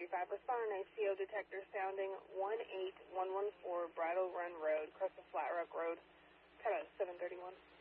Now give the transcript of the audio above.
735, respond on ACO detector sounding 18114 Bridle Run Road, Crest of Flat Rock Road, cut out 731.